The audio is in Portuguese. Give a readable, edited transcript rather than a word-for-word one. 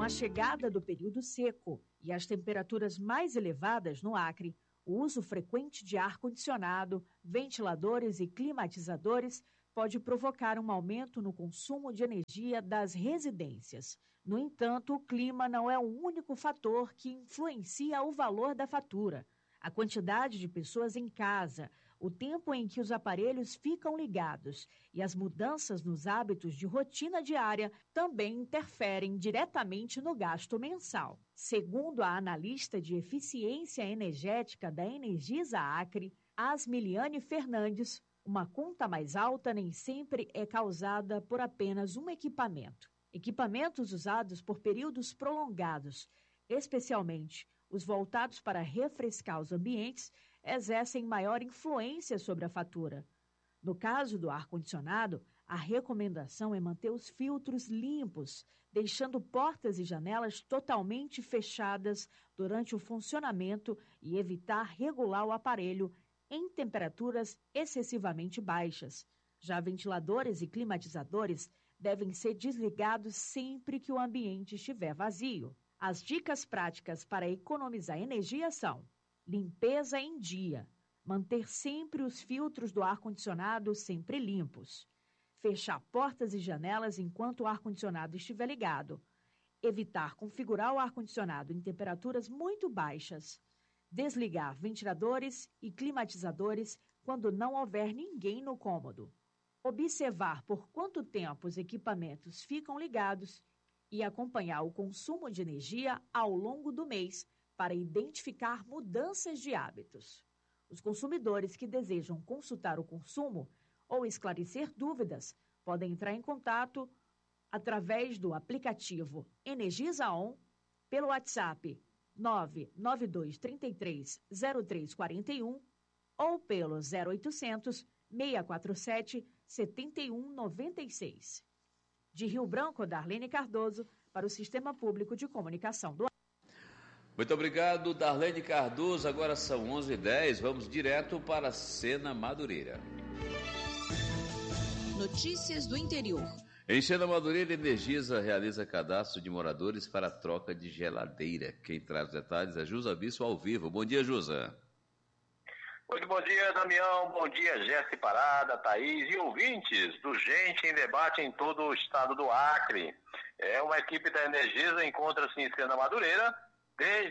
Com a chegada do período seco e as temperaturas mais elevadas no Acre, o uso frequente de ar-condicionado, ventiladores e climatizadores pode provocar um aumento no consumo de energia das residências. No entanto, o clima não é o único fator que influencia o valor da fatura. A quantidade de pessoas em casa, o tempo em que os aparelhos ficam ligados e as mudanças nos hábitos de rotina diária também interferem diretamente no gasto mensal. Segundo a analista de eficiência energética da Energisa Acre, Asmiliane Fernandes, uma conta mais alta nem sempre é causada por apenas um equipamento. Equipamentos usados por períodos prolongados, especialmente os voltados para refrescar os ambientes, exercem maior influência sobre a fatura. No caso do ar-condicionado, a recomendação é manter os filtros limpos, deixando portas e janelas totalmente fechadas durante o funcionamento e evitar regular o aparelho em temperaturas excessivamente baixas. Já ventiladores e climatizadores devem ser desligados sempre que o ambiente estiver vazio. As dicas práticas para economizar energia são: limpeza em dia, manter sempre os filtros do ar-condicionado sempre limpos, fechar portas e janelas enquanto o ar-condicionado estiver ligado, evitar configurar o ar-condicionado em temperaturas muito baixas, desligar ventiladores e climatizadores quando não houver ninguém no cômodo, observar por quanto tempo os equipamentos ficam ligados e acompanhar o consumo de energia ao longo do mês para identificar mudanças de hábitos. Os consumidores que desejam consultar o consumo ou esclarecer dúvidas podem entrar em contato através do aplicativo Energisa On, pelo WhatsApp 992330341 ou pelo 0800 647 7196. De Rio Branco, Darlene Cardoso, para o Sistema Público de Comunicação do Acre. Muito obrigado, Darlene Cardoso. Agora são 11h10, vamos direto para a Sena Madureira. Notícias do interior. Em Sena Madureira, Energisa realiza cadastro de moradores para a troca de geladeira. Quem traz os detalhes é Jusa Bispo ao vivo. Bom dia, Jusa. Muito bom dia, Damião. Bom dia, Jéssica Parada, Thaís e ouvintes do Gente em Debate em todo o estado do Acre. Uma equipe da Energisa encontra-se em Sena Madureira desde